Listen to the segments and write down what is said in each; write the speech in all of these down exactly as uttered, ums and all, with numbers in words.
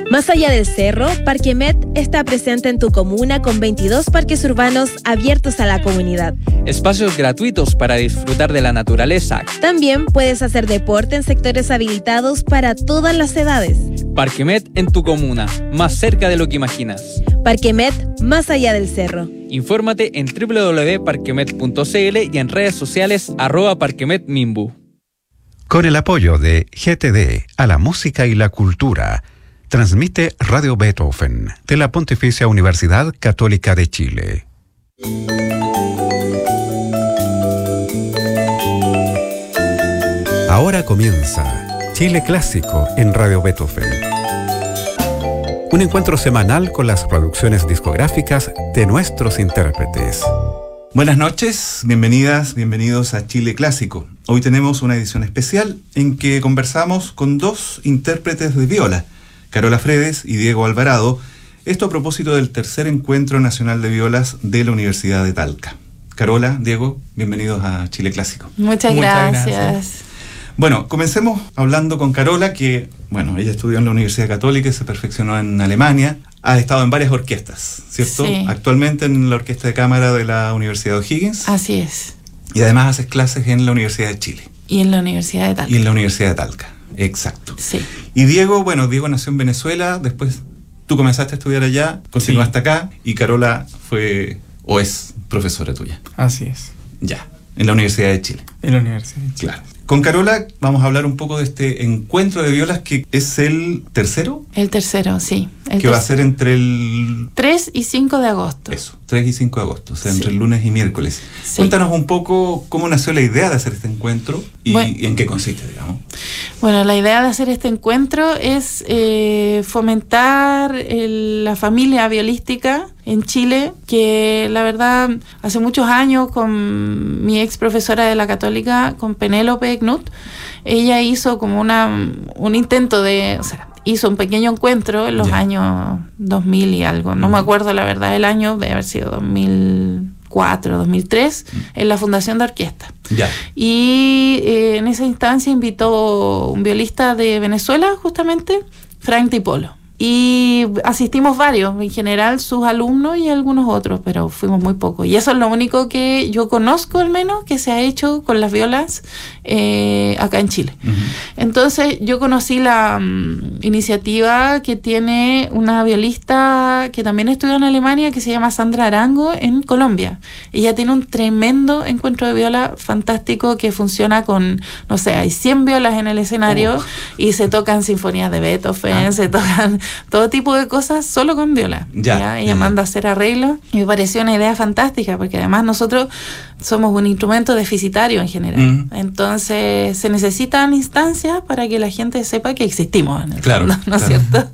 Más allá del cerro, Parquemet está presente en tu comuna con veintidós parques urbanos abiertos a la comunidad. Espacios gratuitos para disfrutar de la naturaleza. También puedes hacer deporte en sectores habilitados para todas las edades. Parquemet en tu comuna, más cerca de lo que imaginas. Parquemet, más allá del cerro. Infórmate en doble u doble u doble u punto parquemet punto c l y en redes sociales arroba parquemetmimbu. Con el apoyo de G T D a la música y la cultura, transmite Radio Beethoven de la Pontificia Universidad Católica de Chile. Ahora comienza Chile Clásico en Radio Beethoven. Un encuentro semanal con las producciones discográficas de nuestros intérpretes. Buenas noches, bienvenidas, bienvenidos a Chile Clásico. Hoy tenemos una edición especial en que conversamos con dos intérpretes de viola, Carola Fredes y Diego Alvarado, esto a propósito del tercer Encuentro Nacional de Violas de la Universidad de Talca. Carola, Diego, bienvenidos a Chile Clásico. Muchas, Muchas gracias. gracias. Bueno, comencemos hablando con Carola, que, bueno, ella estudió en la Universidad Católica y se perfeccionó en Alemania. Ha estado en varias orquestas, ¿cierto? Sí. Actualmente en la Orquesta de Cámara de la Universidad de O'Higgins. Así es. Y además haces clases en la Universidad de Chile. Y en la Universidad de Talca. Y en la Universidad de Talca, exacto. Sí. Y Diego, bueno, Diego nació en Venezuela, después tú comenzaste a estudiar allá, continuaste sí. acá, y Carola fue, o es, profesora tuya. Así es. Ya, en la Universidad de Chile. En la Universidad de Chile. Claro. Con Carola vamos a hablar un poco de este encuentro de violas que es el tercero. El tercero, sí. El que tercero. va a ser entre el... tres y cinco de agosto. Eso, tres y cinco de agosto, o sea, sí. entre el lunes y miércoles. Sí. Cuéntanos un poco cómo nació la idea de hacer este encuentro y, bueno, y en qué consiste, digamos. Bueno, la idea de hacer este encuentro es eh, fomentar el, la familia violística en Chile, que la verdad hace muchos años con mi ex profesora de la Católica, con Penélope Knut, ella hizo como una un intento de, o sea, hizo un pequeño encuentro en los yeah. años dos mil y algo, no mm. me acuerdo la verdad el año, debe haber sido dos mil cuatro, dos mil tres, mm. en la Fundación de Orquesta. Yeah. Y eh, en esa instancia invitó un violista de Venezuela, justamente, Frank Tipolo. Y asistimos varios, en general sus alumnos y algunos otros, pero fuimos muy pocos. Y eso es lo único que yo conozco, al menos, que se ha hecho con las violas eh, acá en Chile. Uh-huh. Entonces yo conocí la um, iniciativa que tiene una violista que también estudió en Alemania, que se llama Sandra Arango, en Colombia. Ella tiene un tremendo encuentro de viola fantástico que funciona con, no sé, hay cien violas en el escenario oh. y se tocan sinfonías de Beethoven, ah. se tocan todo tipo de cosas solo con viola. Ya, ¿ya? Ella ya. manda a hacer arreglos y me pareció una idea fantástica porque además nosotros somos un instrumento deficitario en general. Mm. Entonces se necesitan instancias para que la gente sepa que existimos en el claro, fondo, ¿no es claro. cierto?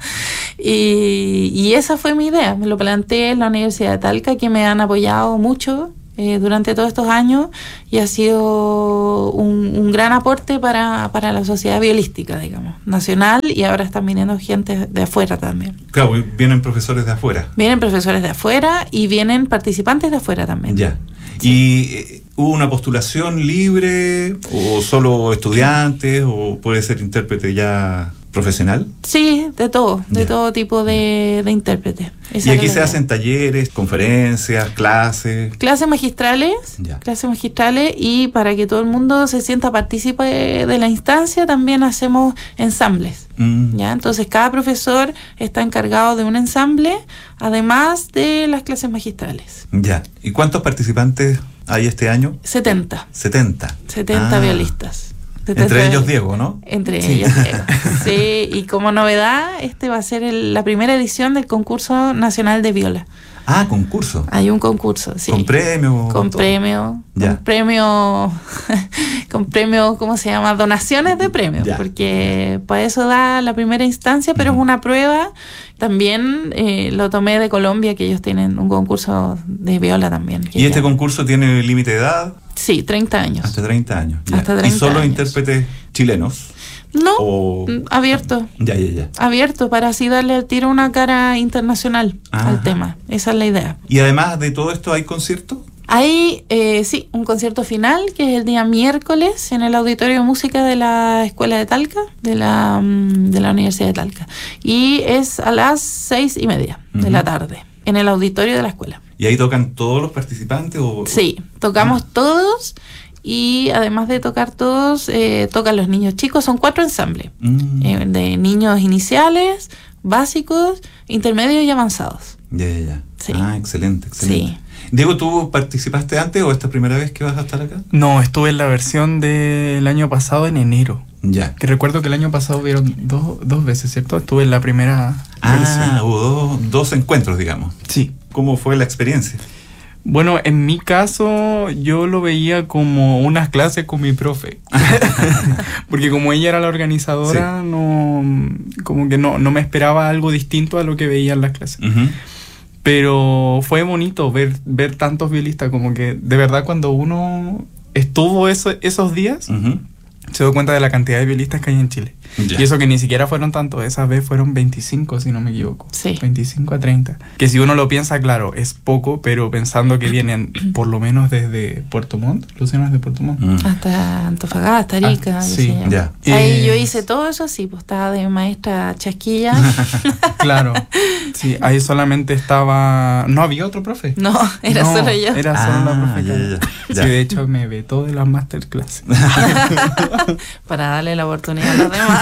Y, y esa fue mi idea. Me lo planteé en la Universidad de Talca, que me han apoyado mucho Eh, durante todos estos años y ha sido un, un gran aporte para, para la sociedad violística, digamos, nacional, y ahora están viniendo gente de afuera también. Claro, vienen profesores de afuera. Vienen profesores de afuera y vienen participantes de afuera también. Ya. Sí. ¿Y eh, hubo una postulación libre o solo estudiantes o puede ser intérprete ya profesional? Sí, de todo, de ya. todo tipo de, de intérpretes. Esa y aquí se hacen talleres, conferencias, clases. Clases magistrales, ya. clases magistrales, y para que todo el mundo se sienta partícipe de la instancia también hacemos ensambles. Mm. ¿Ya? Entonces cada profesor está encargado de un ensamble, además de las clases magistrales. Ya. ¿Y cuántos participantes hay este año? setenta. setenta. setenta ah. violistas. Entre ellos Diego, ¿no? Entre sí. ellos Diego. Sí, y como novedad, este va a ser el, la primera edición del Concurso Nacional de Viola. Ah, concurso. Hay un concurso, sí. ¿Con premio? Con todo. premio. Ya. Con premio, con premio, ¿cómo se llama? Donaciones de premios, ya. porque para eso da la primera instancia, pero uh-huh. es una prueba. También eh, lo tomé de Colombia, que ellos tienen un concurso de viola también. ¿Y este ya. concurso tiene límite de edad? Sí, treinta años. Hasta treinta años. Ya. Hasta treinta ¿Y solo años. intérpretes chilenos? No, o... abierto. Ya, ya, ya. Abierto, para así darle al tiro una cara internacional Ajá. al tema. Esa es la idea. ¿Y además de todo esto hay conciertos? Hay, eh, sí, un concierto final que es el día miércoles en el Auditorio de Música de la Escuela de Talca, de la, de la Universidad de Talca. Y es a las seis y media uh-huh. de la tarde, en el auditorio de la escuela. ¿Y ahí tocan todos los participantes? O... Sí, tocamos ah. todos. Y además de tocar todos, eh, tocan los niños chicos. Son cuatro ensambles, mm. eh, de niños iniciales, básicos, intermedios y avanzados. Ya, ya, ya. Sí. Ah, excelente, excelente. Sí. Diego, ¿tú participaste antes o esta primera vez que vas a estar acá? No, estuve en la versión del año pasado en enero. Ya. Que recuerdo que el año pasado hubieron dos, dos veces, ¿cierto? Estuve en la primera ah, versión. Ah, hubo dos, dos encuentros, digamos. Sí. ¿Cómo fue la experiencia? Bueno, en mi caso yo lo veía como unas clases con mi profe. Porque como ella era la organizadora, sí. no como que no, no me esperaba algo distinto a lo que veía en las clases. Uh-huh. Pero fue bonito ver, ver tantos violistas, como que de verdad cuando uno estuvo eso, esos días, uh-huh. se dio cuenta de la cantidad de violistas que hay en Chile. Yeah. Y eso que ni siquiera fueron tantos, esa vez fueron veinticinco, si no me equivoco. Sí. veinticinco a treinta. Que si uno lo piensa, claro, es poco, pero pensando que vienen por lo menos desde Puerto Montt, Luciano es de Puerto Montt. Mm. Hasta Antofagasta, Arica. Ah, sí, ya. Yeah. Ahí eh, yo hice todo eso, sí, pues estaba de maestra chasquilla. Claro, sí, ahí solamente estaba... ¿No había otro profe? No, era no, solo yo. Era ah, solo la profe. Ya, ya, ya. Sí, de hecho me vetó de las masterclass. Para darle la oportunidad a los demás.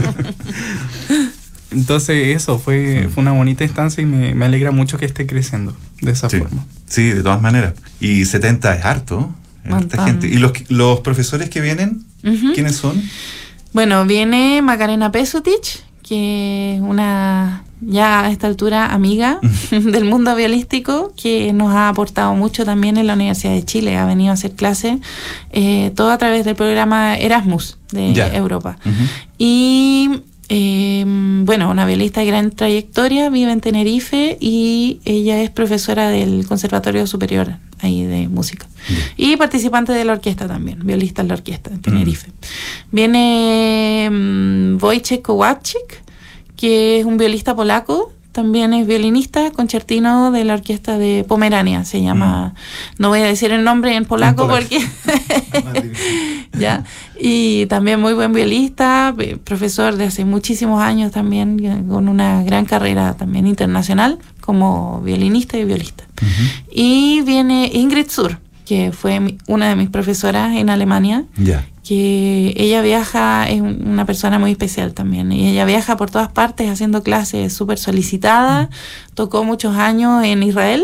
Entonces eso fue, sí. fue una bonita instancia y me, me alegra mucho que esté creciendo de esa sí. forma. Sí, de todas maneras. Y setenta es harto, es harta gente. ¿Y los, los profesores que vienen, uh-huh. quiénes son? Bueno, viene Macarena Pesutic, que es una ya a esta altura amiga del mundo violístico, que nos ha aportado mucho también en la Universidad de Chile. Ha venido a hacer clases, eh, todo a través del programa Erasmus de yeah. Europa. Uh-huh. Y eh, bueno, una violista de gran trayectoria, vive en Tenerife y ella es profesora del Conservatorio Superior ahí de música. Yeah. Y participante de la orquesta también, violista en la orquesta en Tenerife. Mm. Viene um, Wojciech Kowalczyk, que es un violista polaco, también es violinista, concertino de la orquesta de Pomerania, se llama, mm. no voy a decir el nombre en polaco, en polaco. porque ya, y también muy buen violista, profesor de hace muchísimos años también, con una gran carrera también internacional como violinista y violista. Uh-huh. Y viene Ingrid Sur, que fue mi, una de mis profesoras en Alemania, yeah. que ella viaja, es una persona muy especial también, y ella viaja por todas partes haciendo clases, súper solicitada, mm. tocó muchos años en Israel,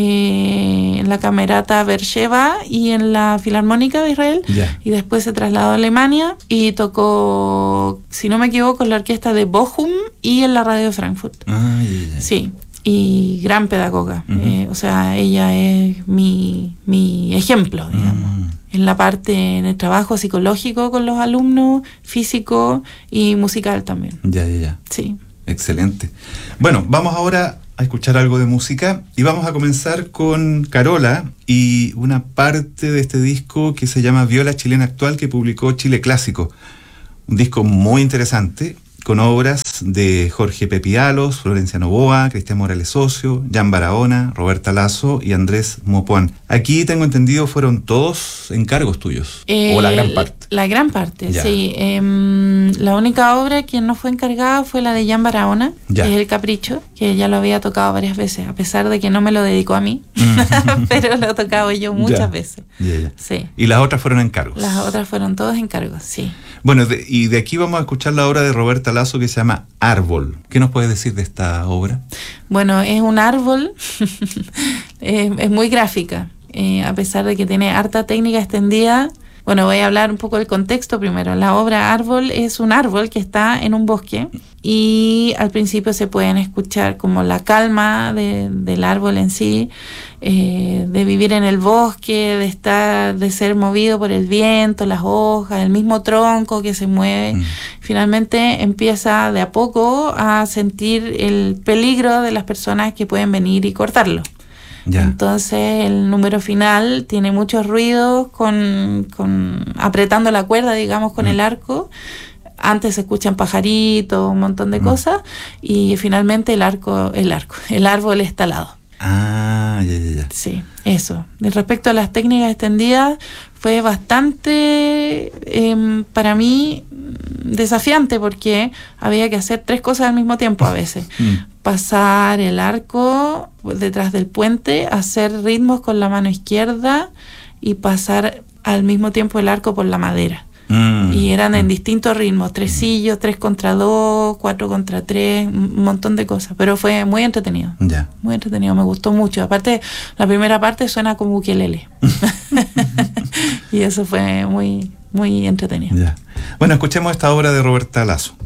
eh, en la Camerata Beersheba y en la Filarmónica de Israel, yeah. y después se trasladó a Alemania y tocó, si no me equivoco, en la orquesta de Bochum y en la radio de Frankfurt. Ah, yeah, yeah. Sí. Y gran pedagoga, uh-huh. eh, o sea, ella es mi, mi ejemplo, digamos, uh-huh. en la parte, en el trabajo psicológico con los alumnos, físico y musical también. Ya, ya, ya. Sí. Excelente. Bueno, vamos ahora a escuchar algo de música y vamos a comenzar con Carola y una parte de este disco que se llama Viola Chilena Actual, que publicó Chile Clásico. Un disco muy interesante, con obras de Jorge Pepialos, Florencia Novoa, Cristian Morales Socio, Jan Barahona, Roberta Lazo y Andrés Mopuán. Aquí tengo entendido fueron todos encargos tuyos, eh, o la gran parte. La gran parte, ya. sí. Eh, la única obra que no fue encargada fue la de Jan Barahona, ya. que es El Capricho, que ya lo había tocado varias veces, a pesar de que no me lo dedicó a mí, pero lo he tocado yo muchas ya. veces. Ya, ya. Sí. Y las otras fueron encargos. Las otras fueron todos encargos, sí. Bueno, de, y de aquí vamos a escuchar la obra de Roberta Lazo que se llama Árbol. ¿Qué nos puedes decir de esta obra? Bueno, es un árbol, es, es muy gráfica, eh, a pesar de que tiene harta técnica extendida. Bueno, voy a hablar un poco del contexto primero. La obra Árbol es un árbol que está en un bosque y al principio se pueden escuchar como la calma de, del árbol en sí, eh, de vivir en el bosque, de estar, de ser movido por el viento, las hojas, el mismo tronco que se mueve. Mm. Finalmente empieza de a poco a sentir el peligro de las personas que pueden venir y cortarlo. Ya. Entonces el número final tiene muchos ruidos con, con apretando la cuerda, digamos, con mm. el arco. Antes se escuchan pajaritos, un montón de mm. cosas, y finalmente el arco, el arco, el árbol es talado. Ah, ya, ya, ya. Sí. Eso. Y respecto a las técnicas extendidas, fue bastante, eh, para mí, desafiante porque había que hacer tres cosas al mismo tiempo a veces. Mm. Pasar el arco detrás del puente, hacer ritmos con la mano izquierda y pasar al mismo tiempo el arco por la madera. Mm. Y eran en distintos ritmos, tresillos, tres contra dos, cuatro contra tres, un montón de cosas, pero fue muy entretenido. Ya. Muy entretenido, me gustó mucho. Aparte, la primera parte suena como ukelele. Y eso fue muy, muy entretenido. Ya. Bueno, escuchemos esta obra de Roberta Lazo.